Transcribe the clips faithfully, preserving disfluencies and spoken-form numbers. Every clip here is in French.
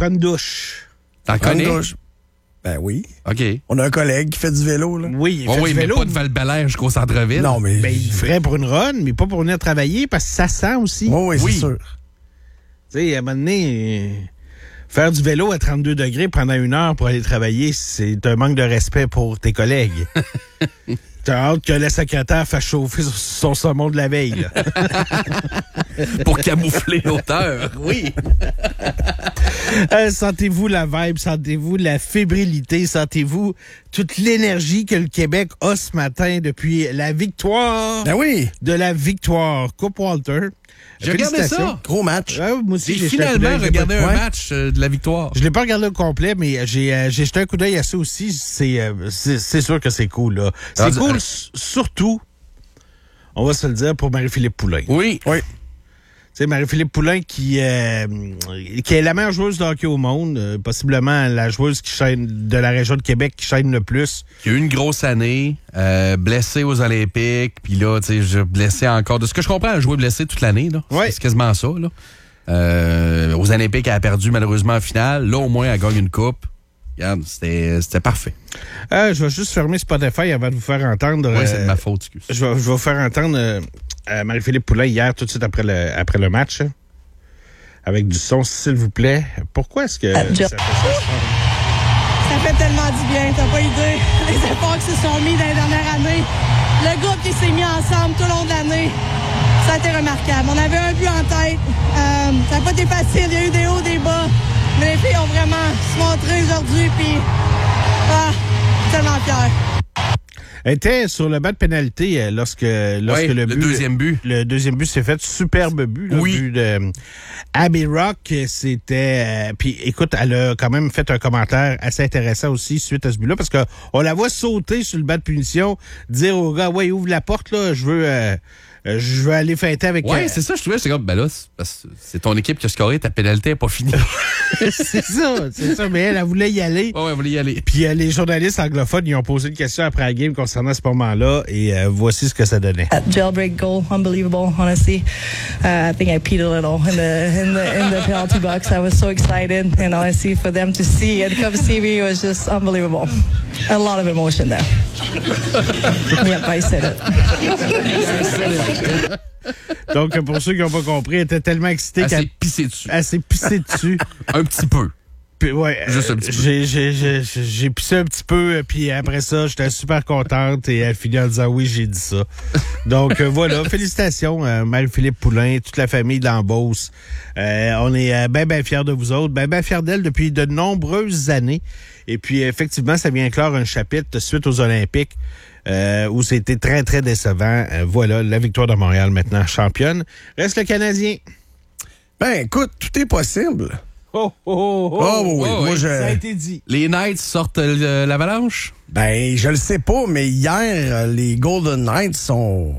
prendre une douche. T'en connais? douche. Ben oui. OK. On a un collègue qui fait du vélo, là. Oui, il Oh, fait oui, du mais vélo. pas de Val-Bélair jusqu'au centre-ville. Non, mais... Ben, il ferait pour une run, mais pas pour venir travailler, parce que ça sent aussi. Oui, oui, c'est Oui. sûr. Tu sais, à un moment donné, euh, faire du vélo à trente-deux degrés pendant une heure pour aller travailler, c'est un manque de respect pour tes collègues. T'as hâte que le secrétaire fasse chauffer son saumon de la veille, là. Pour camoufler l'auteur. Oui. Euh, sentez-vous la vibe, sentez-vous la fébrilité, sentez-vous toute l'énergie que le Québec a ce matin depuis la victoire Ben oui. de la victoire. Coupe Walter. J'ai regardé Félicitations. ça. Gros match. Ouais, moi aussi, J'ai j'ai jeté un coup finalement d'œil. regardé un Ouais. match euh, de la victoire. Je l'ai pas regardé au complet, mais j'ai euh, j'ai jeté un coup d'œil à ça aussi. C'est euh, c'est c'est sûr que c'est cool, là. C'est Ah, cool, euh, s- surtout, on va se le dire, pour Marie-Philippe Poulain. Tu Oui. Oui. sais, Marie-Philippe Poulain qui, euh, qui est la meilleure joueuse de hockey au monde, euh, possiblement la joueuse qui chaîne de la région de Québec qui chaîne le plus. Il y a eu une grosse année, euh, blessé aux Olympiques, puis là, tu sais, je blessé encore. De ce que je comprends, elle a joué blessé toute l'année, là. Ouais. C'est quasiment ça, là. Euh, aux Olympiques, elle a perdu malheureusement en finale. Là, au moins, elle gagne une coupe. Regarde, c'était, c'était parfait. Euh, je vais juste fermer Spotify avant de vous faire entendre. Oui, euh, c'est de ma faute, excuse. Je vais, je vais vous faire entendre euh, euh, Marie-Philippe Poulain hier, tout de suite après le, après le match, hein, avec du son, s'il vous plaît. Pourquoi est-ce que Ah, ça je- fait ça? Ça fait tellement du bien, t'as pas idée. Les efforts qui se sont mis dans les dernières années, le groupe qui s'est mis ensemble tout au long de l'année, ça a été remarquable. On avait un but en tête. Euh, ça n'a pas été facile, il y a eu des hauts, des bas. Mais les filles ont vraiment se montré aujourd'hui, puis ah, tellement fière. Elle était sur le banc de pénalité euh, lorsque, lorsque Ouais, le, le but, deuxième but. Le deuxième but s'est fait. Superbe but. Le Oui. but de euh, Abby Rock, c'était... euh, puis écoute, elle a quand même fait un commentaire assez intéressant aussi suite à ce but-là, parce que on la voit sauter sur le banc de punition, dire au gars, ouais, ouvre la porte, là, je veux... euh, euh, je veux aller fêter avec... Ouais, euh, c'est ça, je trouvais. C'est comme, ben là, c'est, parce que c'est ton équipe qui a scoré, ta pénalité n'est pas finie. c'est ça, c'est ça. Mais elle, elle voulait y aller. Ouais, ouais, on voulait y aller. Puis euh, les journalistes anglophones, ils ont posé une question après la game concernant ce moment-là, et euh, voici ce que ça donnait. That jailbreak goal, unbelievable, honestly. Uh, I think I peed a little in the in the in the penalty box. I was so excited, and honestly, for them to see and come see me was just unbelievable. A lot of emotion there. Yep, I said it. Donc, pour ceux qui n'ont pas compris, elle était tellement excitée Elle qu'elle s'est pissée dessus. elle s'est pissée dessus. Un petit peu. Puis, ouais, Juste un euh, petit peu. j'ai, j'ai, j'ai, j'ai j'ai pissé un petit peu, euh, puis après ça, j'étais super contente et elle finit en disant oui, j'ai dit ça. Donc euh, voilà, félicitations, euh, Marie-Philippe Poulain, toute la famille d'Ambos. Euh, on est euh, ben, ben fiers de vous autres, ben, ben fiers d'elle depuis de nombreuses années. Et puis, effectivement, ça vient clore un chapitre suite aux Olympiques euh, où c'était très, très décevant. Euh, voilà, la victoire de Montréal maintenant championne. Reste le Canadien. Ben, écoute, tout est possible. Oh, oh, oh, oh. Oh, oui, oh, moi, oui, je... Ça a été dit. Les Knights sortent euh, l'avalanche? Ben, je le sais pas, mais hier, euh, les Golden Knights sont...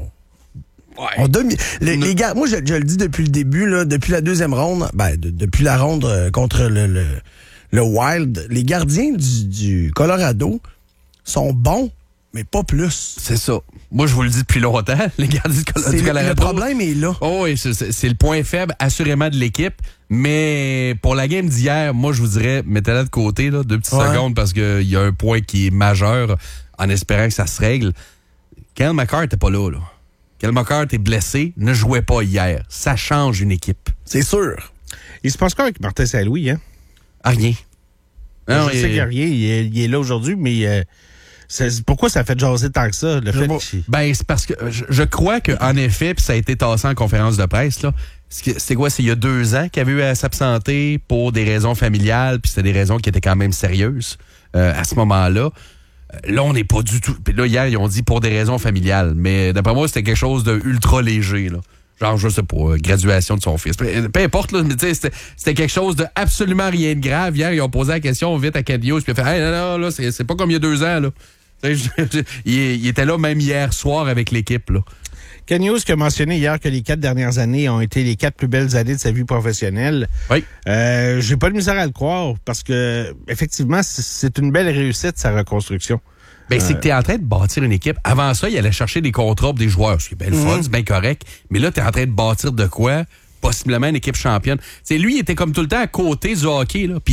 ont domi- les, les gars, moi, je, je le dis depuis le début, là, depuis la deuxième ronde, ben, de- depuis la ronde euh, contre le, le, le Wild, les gardiens du, du Colorado sont bons, mais pas plus. C'est ça. Moi, je vous le dis depuis longtemps, les gardiens du, Col- C'est du le, Colorado. le problème est là. Oh oui, c'est, c'est- c'est le point faible, assurément, de l'équipe. Mais pour la game d'hier, moi, je vous dirais, mettez-la de côté, là, deux petites Ouais. secondes, parce qu'il y a un point qui est majeur, en espérant que ça se règle. Kyle McCart n'était pas là, là. Kyle McCart est blessé, ne jouait pas hier. Ça change une équipe. C'est sûr. Il se passe quoi avec Martin Saint-Louis, hein? Ah, rien. Non, je sais il- qu'il n'y a rien. Il est, il est là aujourd'hui, mais euh, c'est- pourquoi ça fait jaser tant que ça, le Je fait vois. qu'il- Ben, c'est parce que je, je crois qu'en effet, puis ça a été tassé en conférence de presse, là. C'est c'est quoi? C'est il y a deux ans qu'il avait eu à s'absenter pour des raisons familiales, puis c'était des raisons qui étaient quand même sérieuses euh, à ce moment-là. Euh, Là, on n'est pas du tout. Puis là, hier, ils ont dit pour des raisons familiales. Mais d'après moi, c'était quelque chose de ultra léger, là. Genre, je sais pas, euh, graduation de son fils. Peu, peu importe, là, mais tu sais, c'était, c'était quelque chose de absolument rien de grave. Hier, ils ont posé la question vite à Ken Hughes, puis il a fait, hey, non, non, là, c'est, c'est pas comme il y a deux ans, là. Tu sais, je- je- il, il était là même hier soir avec l'équipe, là. Ken Hughes qui a mentionné hier que les quatre dernières années ont été les quatre plus belles années de sa vie professionnelle. Oui. Euh, j'ai pas de misère à le croire parce que effectivement, c'est- c'est une belle réussite, sa reconstruction. Ben, c'est que t'es en train de bâtir une équipe. Avant ça, il allait chercher des contrats pour des joueurs. Ce qui est bien le fun, c'est bien correct. Mais là, t'es en train de bâtir de quoi? Possiblement une équipe championne. T'sais, lui, il était comme tout le temps à côté du hockey, là. Puis